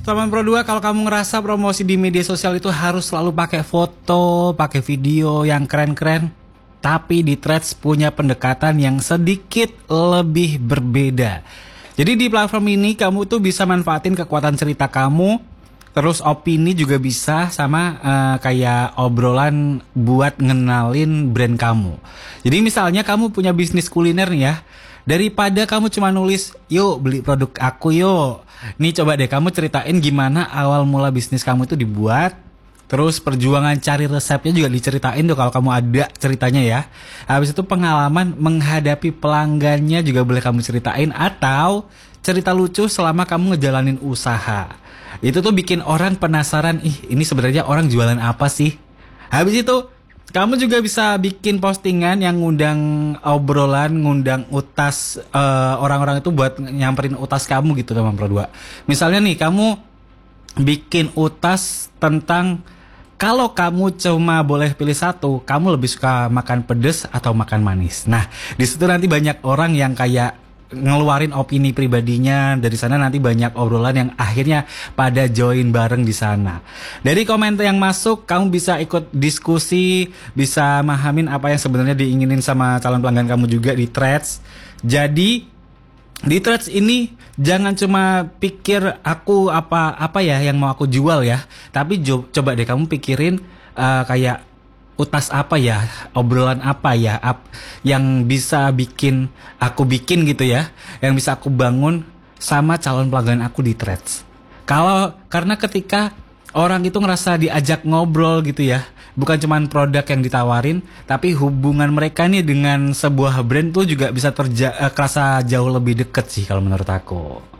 Teman Pro 2, kalau kamu ngerasa promosi di media sosial itu harus selalu pakai foto, pakai video yang keren-keren, tapi di Threads punya pendekatan yang sedikit lebih berbeda. Jadi di platform ini kamu tuh bisa manfaatin kekuatan cerita kamu, terus opini juga bisa, sama kayak obrolan buat ngenalin brand kamu. Jadi misalnya kamu punya bisnis kuliner nih ya, daripada kamu cuma nulis, yuk beli produk aku yuk. Nih coba deh kamu ceritain gimana awal mula bisnis kamu itu dibuat. Terus perjuangan cari resepnya juga diceritain tuh kalau kamu ada ceritanya ya. Habis itu pengalaman menghadapi pelanggannya juga boleh kamu ceritain. Atau cerita lucu selama kamu ngejalanin usaha. Itu tuh bikin orang penasaran, ini sebenarnya orang jualan apa sih? Habis itu kamu juga bisa bikin postingan yang ngundang obrolan, ngundang utas orang-orang itu buat nyamperin utas kamu gitu teman Pro 2. Misalnya nih kamu bikin utas tentang kalau kamu cuma boleh pilih satu, kamu lebih suka makan pedas atau makan manis. Nah, di situ nanti banyak orang yang kayak ngeluarin opini pribadinya. Dari sana nanti banyak obrolan yang akhirnya pada join bareng di sana. Dari komentar yang masuk, kamu bisa ikut diskusi, bisa mahamin apa yang sebenarnya diinginin sama calon pelanggan kamu juga di Threads. Jadi di Threads ini jangan cuma pikir aku apa ya yang mau aku jual ya, tapi coba deh kamu pikirin kayak utas apa ya, obrolan apa ya, yang bisa aku bikin gitu ya, yang bisa aku bangun sama calon pelanggan aku di Threads. Karena ketika orang itu ngerasa diajak ngobrol gitu ya, bukan cuma produk yang ditawarin, tapi hubungan mereka nih dengan sebuah brand tuh juga bisa kerasa jauh lebih deket sih kalau menurut aku.